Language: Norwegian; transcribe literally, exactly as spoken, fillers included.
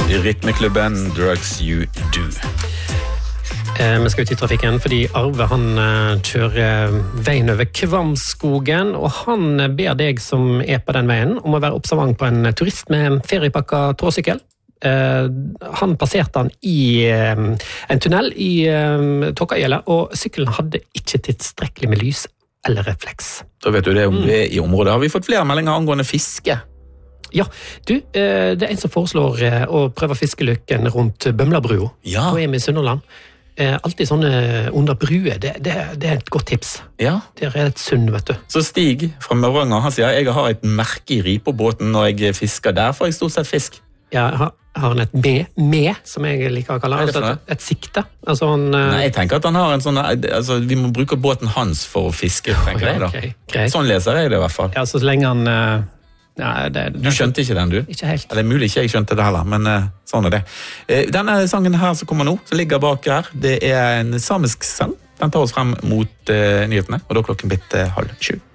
Rytmeklubben Drugs You Do. Eh, vi skal ut i trafikken, fordi Arve han eh, kjører veien over Kvamskogen, og han ber deg som er på den veien om å være observant på en turist med en feriepakka tråsykkel. Eh, han passerte han i eh, en tunnel i eh, Tåkagjellet, og sykkelen hadde ikke tilstrekkelig med lys eller refleks. Da vet du det om vi er i området. Har vi fått flere meldinger angående fiske? Ja, du, eh, det er en som foreslår eh, å prøve fiskelykken rundt Bømlabrua, Ja. på Emi Sunnhordland. Eh, alltid sånne under brue, det, det, det er et godt tips. Ja. Det er et sunn, vet du. Så Stig fra Møvranger, han sier jeg har et merke i ripobåten når jeg fisker. Der får jeg stort sett fisk. Ja, har, har han et med, med, som jeg liker å kalle Hva er det for altså et, et sikte. Altså han... eh, Nei, jeg tenker at han har en sånn, altså vi må bruke båten hans for å fiske, tenker jeg da. ok, greit. Sånn leser jeg det i hvert fall. Ja, så lenge han... eh, ja, det, Du skjønte ikke den, du? Ikke helt. Ja, det er mulig ikke jeg skjønte det heller, men uh, sånn er det. Uh, denne sangen her som kommer nå, som ligger bak her, det er en samisk sang. Den tar oss frem mot uh, nyhetene, og da klokken blitt uh, halv sju.